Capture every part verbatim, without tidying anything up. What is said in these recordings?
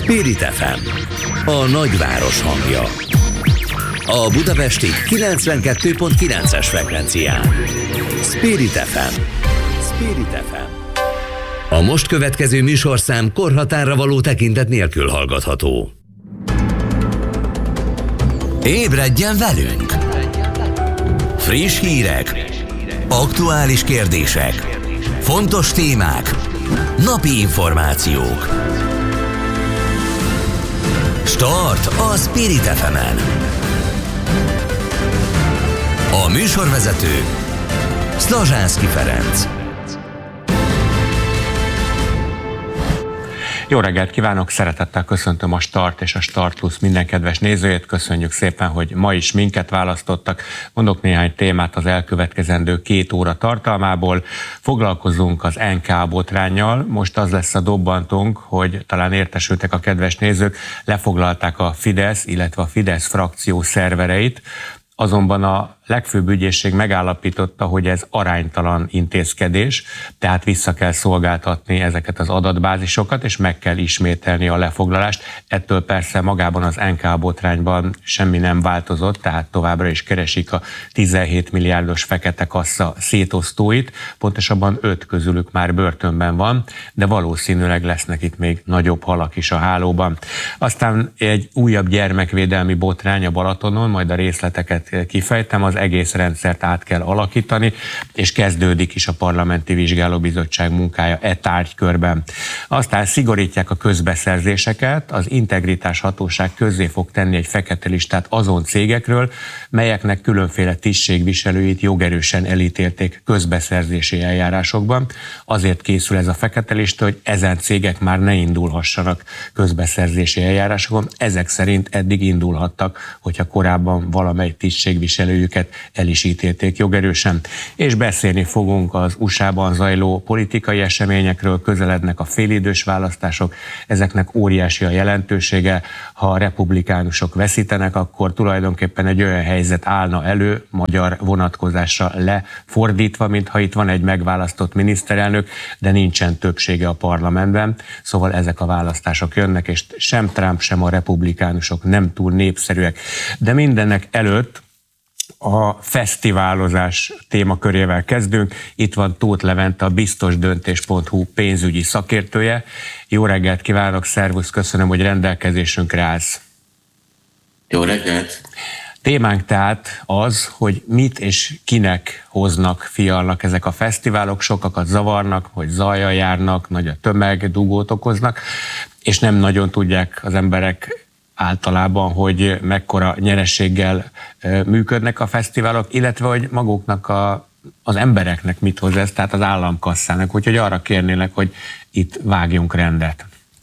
Spirit ef em, a nagyváros hangja. A budapesti kilencvenkettő pont kilences frekvencián. Spirit ef em. Spirit ef em. A most következő műsorszám korhatárra való tekintet nélkül hallgatható. Ébredjen velünk! Friss hírek, aktuális kérdések, fontos témák, napi információk. Start a Spirit ef emen. A műsorvezető Szlazsánszky Ferenc. Jó reggelt kívánok, szeretettel köszöntöm a Start és a Start Plus minden kedves nézőjét. Köszönjük szépen, hogy ma is minket választottak. Mondok néhány témát az elkövetkezendő két óra tartalmából. Foglalkozunk az en ká botránnyal. Most az lesz a dobbantónk, hogy talán értesültek a kedves nézők, lefoglalták a Fidesz, illetve a Fidesz frakció szervereit. Azonban a legfőbb ügyészség megállapította, hogy ez aránytalan intézkedés, tehát vissza kell szolgáltatni ezeket az adatbázisokat, és meg kell ismételni a lefoglalást. Ettől persze magában az en ká botrányban semmi nem változott, tehát továbbra is keresik a tizenhét milliárdos fekete kassa szétosztóit, pontosabban öt közülük már börtönben van, de valószínűleg lesznek itt még nagyobb halak is a hálóban. Aztán egy újabb gyermekvédelmi botrány a Balatonon, majd a részleteket kifejtem, az egész rendszert át kell alakítani, és kezdődik is a Parlamenti Vizsgálóbizottság munkája e tárgykörben. Aztán szigorítják a közbeszerzéseket, az Integritás Hatóság közzé fog tenni egy fekete listát azon cégekről, melyeknek különféle tisztségviselőit jogerősen elítélték közbeszerzési eljárásokban. Azért készül ez a fekete lista, hogy ezen cégek már ne indulhassanak közbeszerzési eljárásokon. Ezek szerint eddig indulhattak, hogyha korábban valamely tisztségviselőjüket el is ítélték jogerősen. És beszélni fogunk az u es á-ban zajló politikai eseményekről, közelednek a félidős választások, ezeknek óriási a jelentősége. Ha a republikánusok veszítenek, akkor tulajdonképpen egy olyan helyzet állna elő, magyar vonatkozásra lefordítva, mintha itt van egy megválasztott miniszterelnök, de nincsen többsége a parlamentben. Szóval ezek a választások jönnek, és sem Trump, sem a republikánusok nem túl népszerűek. De mindennek előtt a fesztiválozás témakörével kezdünk. Itt van Tóth Levente, a biztosdöntés pont hu pénzügyi szakértője. Jó reggelt kívánok, szervusz, köszönöm, hogy rendelkezésünkre állsz. Jó reggelt! Témánk tehát az, hogy mit és kinek hoznak, fialnak ezek a fesztiválok, sokakat zavarnak, hogy zajjal járnak, nagy a tömeg, dugót okoznak, és nem nagyon tudják az emberek általában, hogy mekkora nyereséggel működnek a fesztiválok, illetve hogy maguknak a, az embereknek mit hoz ez, tehát az államkasszának, úgyhogy arra kérnélek, hogy itt vágjunk rendet.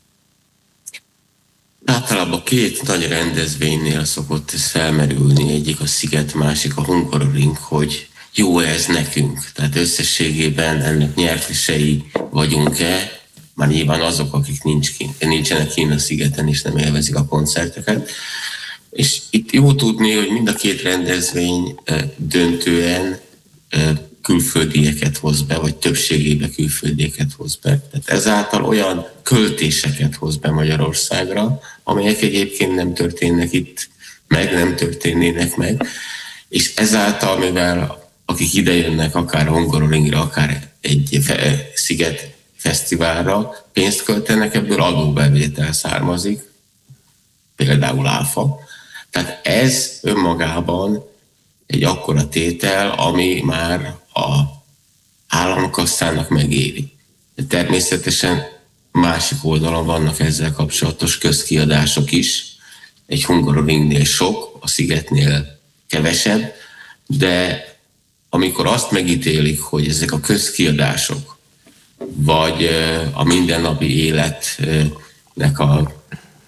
Általában két nagy rendezvénynél szokott ez felmerülni, egyik a Sziget, másik a Hungaroring, hogy jó ez nekünk, tehát összességében ennek nyertesei vagyunk-e, már nyilván azok, akik nincs kín, nincsenek kint a szigeten és nem élvezik a koncerteket. És itt jó tudni, hogy mind a két rendezvény döntően külföldieket hoz be, vagy többségében külföldieket hoz be. Tehát ezáltal olyan költéseket hoz be Magyarországra, amelyek egyébként nem történnek itt meg, nem történnének meg. És ezáltal, mivel akik idejönnek akár a Hungaroringra, akár egy Sziget fesztiválra pénzt költenek, ebből adóbevétel származik, például áfa. Tehát ez önmagában egy akkora tétel, ami már a államkasszának megéri. De természetesen másik oldalon vannak ezzel kapcsolatos közkiadások is. Egy Hungaroringnél sok, a Szigetnél kevesebb, de amikor azt megítélik, hogy ezek a közkiadások vagy a mindennapi életnek a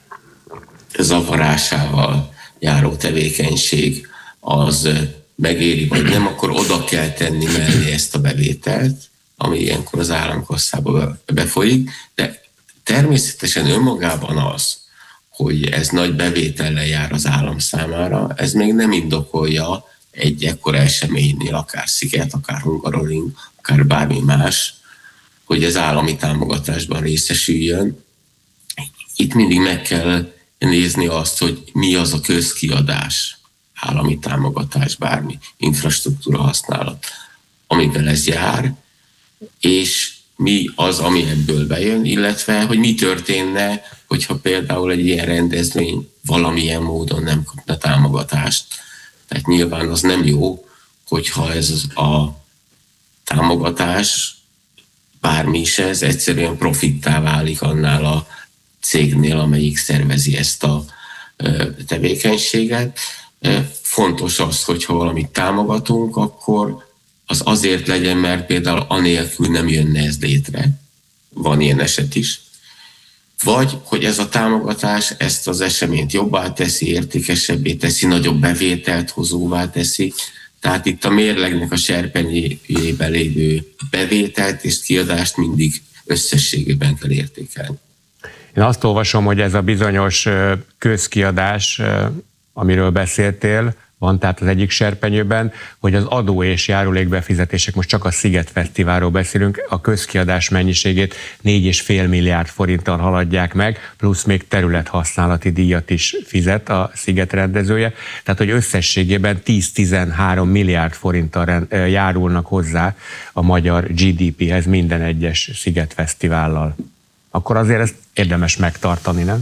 zavarásával járó tevékenység az megéri, vagy nem, akkor oda kell tenni mellé ezt a bevételt, ami ilyenkor az államkasszába befolyik, de természetesen önmagában az, hogy ez nagy bevétellel jár az állam számára, ez még nem indokolja egy ekkora eseménynél, akár Sziget, akár Hungaroring, akár bármi más, hogy az állami támogatásban részesüljön. itt mindig meg kell nézni azt, hogy mi az a közkiadás, állami támogatás, bármi infrastruktúra használat, amivel ez jár, és mi az, ami ebből bejön, illetve hogy mi történne, hogyha például egy ilyen rendezvény valamilyen módon nem kapna támogatást. Tehát nyilván az nem jó, hogyha ez a támogatás, bármi is ez, egyszerűen profittá válik annál a cégnél, amelyik szervezi ezt a tevékenységet. Fontos az, hogyha valamit támogatunk, akkor az azért legyen, mert például anélkül nem jönne ez létre. Van ilyen eset is. Vagy, hogy ez a támogatás ezt az eseményt jobbá teszi, értékesebbé teszi, nagyobb bevételt hozóvá teszi. Tehát itt a mérlegnek a serpenyőjében lévő bevételt és kiadást mindig összességében kell értékelni. Én azt olvasom, hogy ez a bizonyos közkiadás, amiről beszéltél, van tehát az egyik serpenyőben, hogy az adó és járulékbefizetések, most csak a Sziget Fesztiválról beszélünk, a közkiadás mennyiségét négy egész öt milliárd forinttal haladják meg, plusz még területhasználati díjat is fizet a Sziget rendezője, tehát hogy összességében tíz-tizenhárom milliárd forinttal járulnak hozzá a magyar gé dé péhez minden egyes Sziget Fesztivállal. Akkor azért ezt érdemes megtartani, nem?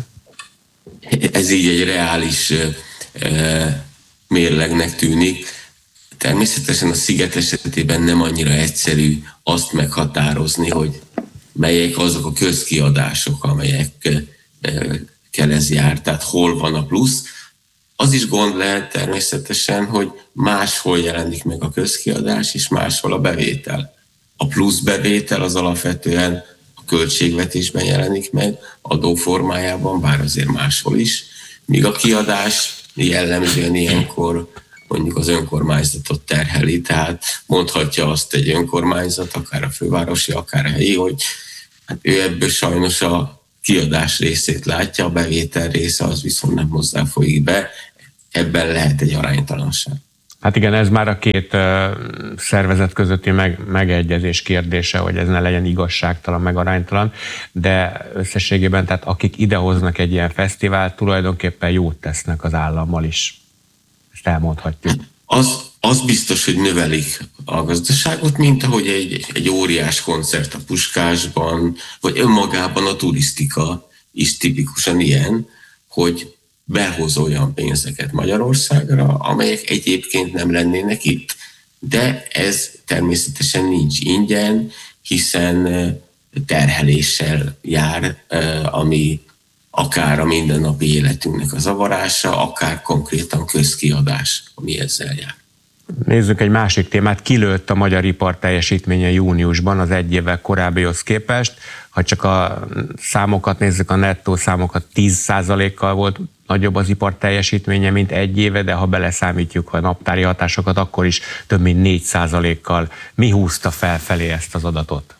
Ez így egy reális uh, mérlegnek tűnik. Természetesen a Sziget esetében nem annyira egyszerű azt meghatározni, hogy melyek azok a közkiadások, amelyekkel ez jár, tehát hol van a plusz. Az is gond lehet természetesen, hogy máshol jelenik meg a közkiadás, és máshol a bevétel. A plusz bevétel az alapvetően a költségvetésben jelenik meg, adóformájában, bár azért máshol is, míg a kiadás jellemzően ilyenkor mondjuk az önkormányzatot terheli, tehát mondhatja azt egy önkormányzat, akár a fővárosi, akár a helyi, hogy hát ő ebből sajnos a kiadás részét látja, a bevétel része az viszont nem hozzáfolyik be, ebben lehet egy aránytalanság. Hát igen, ez már a két uh, szervezet közötti meg, megegyezés kérdése, hogy ez ne legyen igazságtalan, meg aránytalan, de összességében, tehát akik idehoznak egy ilyen fesztivált, tulajdonképpen jót tesznek az állammal is. Ezt elmondhatjuk. Az, az biztos, hogy növelik a gazdaságot, mint ahogy egy, egy óriás koncert a Puskásban, vagy önmagában a turisztika is tipikusan ilyen, hogy behoz olyan pénzeket Magyarországra, amelyek egyébként nem lennének itt. De ez természetesen nincs ingyen, hiszen terheléssel jár, ami akár a mindennapi életünknek a zavarása, akár konkrétan közkiadás, ami ezzel jár. Nézzük egy másik témát. Kilőtt a magyar ipar teljesítménye júniusban az egy évvel korábbihoz képest. Ha csak a számokat nézzük, a nettó számokat tíz százalékkal volt nagyobb az ipar teljesítménye, mint egy éve, de ha beleszámítjuk a naptári hatásokat, akkor is több mint négy százalékkal. Mi húzta felfelé ezt az adatot?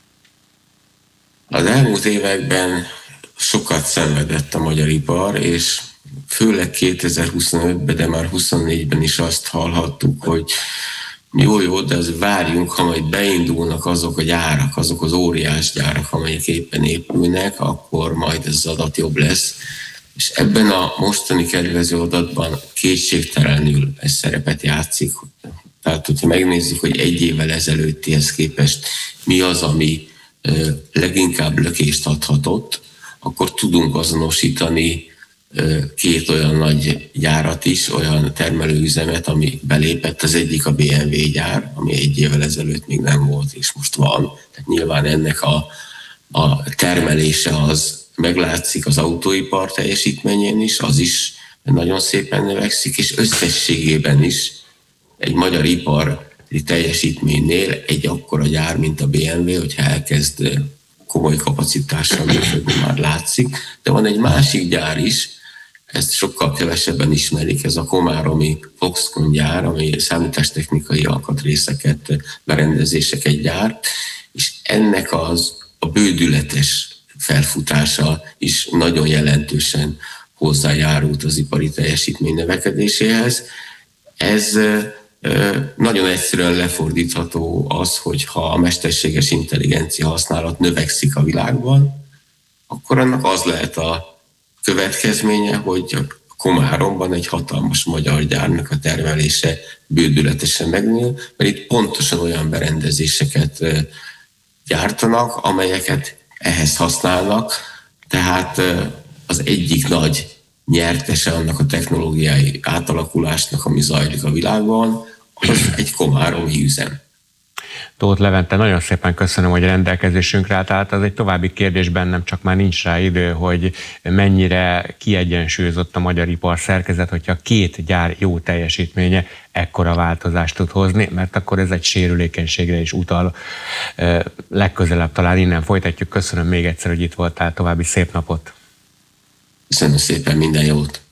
Az elmúlt években sokat szenvedett a magyar ipar, és főleg kétezer-huszonötben, de már huszonnégyben is azt hallhattuk, hogy jó, jó, de az várjunk, ha majd beindulnak azok a gyárak, azok az óriás gyárak, amelyek éppen épülnek, akkor majd ez az adat jobb lesz. És ebben a mostani kedvező adatban kétségtelenül ez szerepet játszik. Tehát, hogyha megnézzük, hogy egy évvel ezelőttihez képest mi az, ami leginkább lökést adhatott, akkor tudunk azonosítani két olyan nagy gyárat is, olyan termelőüzemet, ami belépett. Az egyik a bé em vé gyár, ami egy évvel ezelőtt még nem volt, és most van. Tehát nyilván ennek a, a termelése az meglátszik az autóipar teljesítményén is, az is nagyon szépen növekszik, és összességében is egy magyar ipar teljesítménynél egy akkora gyár, mint a bé em vé, hogyha elkezd komoly kapacitással működni, már látszik. De van egy másik gyár is, ezt sokkal kevesebben ismerik, ez a komáromi Foxconn gyár, ami számítástechnikai alkatrészeket, berendezéseket gyárt, és ennek az a bődületes felfutása is nagyon jelentősen hozzájárult az ipari teljesítmény növekedéséhez. Ez nagyon egyszerűen lefordítható az, hogy ha a mesterséges intelligencia használat növekszik a világban, akkor annak az lehet a következménye, hogy a Komáromban egy hatalmas magyar gyárnak a termelése bődületesen megnő, mert itt pontosan olyan berendezéseket gyártanak, amelyeket ehhez használnak, tehát az egyik nagy nyertese annak a technológiai átalakulásnak, ami zajlik a világban, az egy komáromi üzem. Tóth Levente, nagyon szépen köszönöm, hogy rendelkezésünkre állt. Tehát az egy további kérdés bennem, csak már nincs rá idő, hogy mennyire kiegyensúlyozott a magyar ipar szerkezet, hogyha két gyár jó teljesítménye ekkora változást tud hozni, mert akkor ez egy sérülékenységre is utal. Legközelebb talán innen folytatjuk. Köszönöm még egyszer, hogy itt voltál. További szép napot! Köszönöm szépen, minden jót!